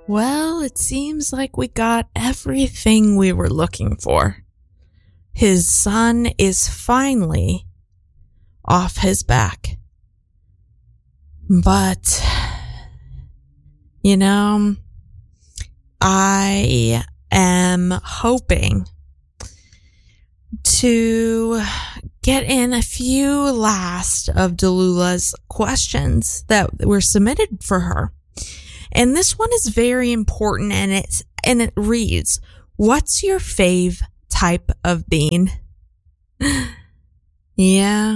Well, it seems like we got everything we were looking for. His son is finally off his back. But, I am hoping to get in a few last of Delula's questions that were submitted for her. And this one is very important, and it reads, "What's your fave type of bean?" Yeah.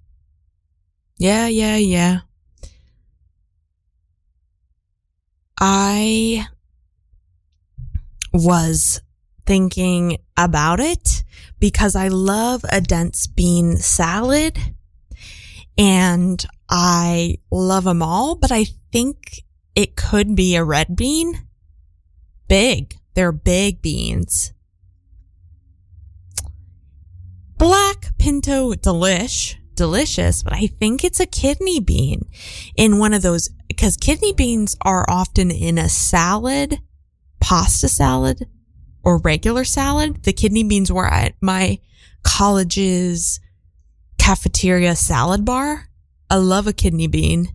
I was thinking about it because I love a dense bean salad and I love them all, but I think it could be a red bean. Big. They're big beans. Black pinto delicious, but I think it's a kidney bean in one of those, because kidney beans are often in a salad, pasta salad, or regular salad. The kidney beans were at my college's cafeteria salad bar. I love a kidney bean.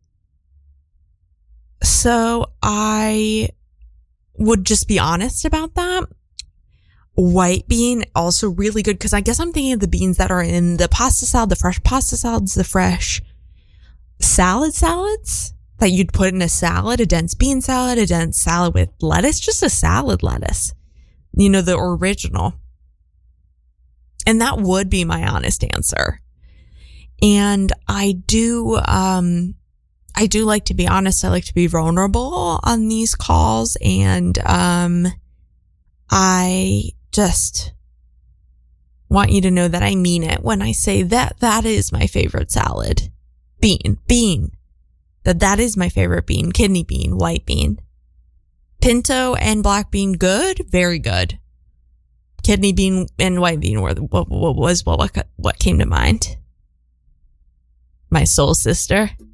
So I would just be honest about that. White bean, also really good, because I guess I'm thinking of the beans that are in the pasta salad, the fresh pasta salads, the fresh salads that you'd put in a salad, a dense bean salad, a dense salad with lettuce, just a salad lettuce, the original. And that would be my honest answer. And I do like to be honest. I like to be vulnerable on these calls. And, I just want you to know that I mean it when I say that is my favorite salad. Bean. That is my favorite bean. Kidney bean, white bean. Pinto and black bean, good, very good. Kidney bean and white bean were what came to mind. My soul sister.